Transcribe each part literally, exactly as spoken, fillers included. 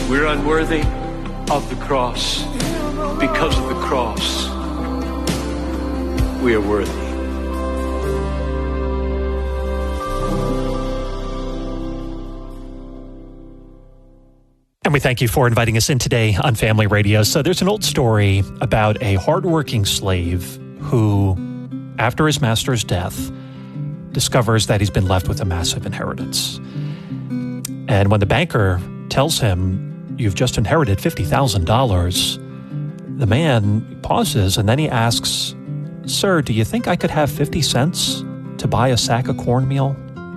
We're unworthy of the cross. Because of the cross, we are worthy. And we thank you for inviting us in today on Family Radio. So there's an old story about a hardworking slave who, after his master's death, discovers that he's been left with a massive inheritance. And when the banker tells him, "You've just inherited fifty thousand dollars, the man pauses and then he asks, "Sir, do you think I could have fifty cents to buy a sack of cornmeal?"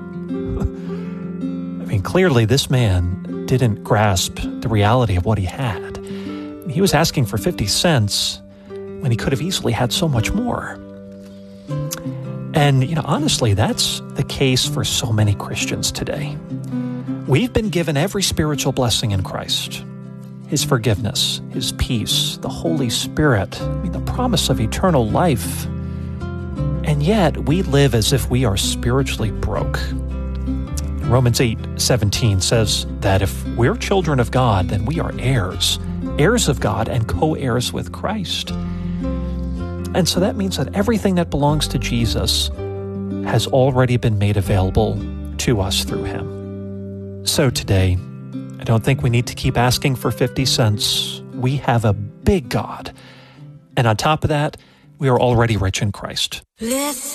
I mean, clearly this man didn't grasp the reality of what he had. He was asking for fifty cents when he could have easily had so much more. And, you know, honestly, that's the case for so many Christians today. We've been given every spiritual blessing in Christ. His forgiveness, His peace, the Holy Spirit, I mean, the promise of eternal life. And yet, we live as if we are spiritually broke. Romans eight seventeen says that if we're children of God, then we are heirs, heirs of God and co-heirs with Christ. And so that means that everything that belongs to Jesus has already been made available to us through Him. So today, I don't think we need to keep asking for fifty cents. We have a big God. And on top of that, we are already rich in Christ. Listen.